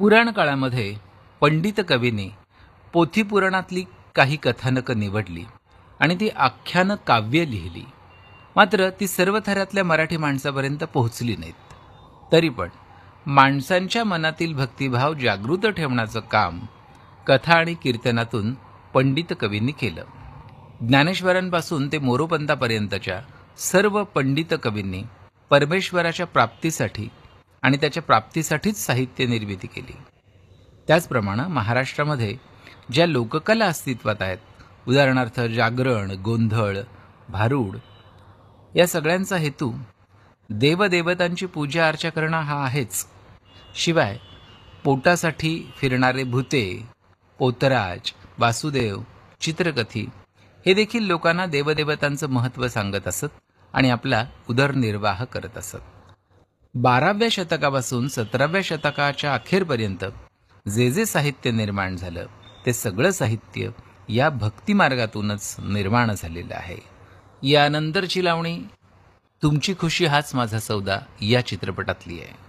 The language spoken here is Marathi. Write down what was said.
पुराण काळामध्ये पंडित कवींनी पोथीपुराणातली काही कथानकं निवडली आणि ती आख्यानं काव्य लिहिली. मात्र ती सर्व थरातल्या मराठी माणसापर्यंत पोहोचली नाहीत. तरी पण माणसांच्या मनातील भक्तिभाव जागृत ठेवण्याचं काम कथा आणि कीर्तनातून पंडित कवींनी केलं. ज्ञानेश्वरांपासून ते मोरोपंतापर्यंतच्या सर्व पंडित कवींनी परमेश्वराच्या प्राप्तीसाठी आणि त्याच्या प्राप्तीसाठीच साहित्य निर्मिती केली. त्याचप्रमाणे महाराष्ट्रामध्ये ज्या लोककला अस्तित्वात आहेत, उदाहरणार्थ जागरण, गोंधळ, भारूड, या सगळ्यांचा हेतू देवदेवतांची पूजा अर्चा करणं हा आहेच. शिवाय पोटासाठी फिरणारे भूते, पोतराज, वासुदेव, चित्रकथी हे देखील लोकांना देवदेवतांचं महत्त्व सांगत असत आणि आपला उदरनिर्वाह करत असत. 12व्या शतकापासून 17व्या शतकाच्या अखेरपर्यंत जे साहित्य निर्माण झालं ते सगळं साहित्य या भक्तिमार्गातूनच निर्माण झालेलं आहे. यानंतरची लावणी तुमची खुशी हाच माझा सौदा या चित्रपटातली आहे.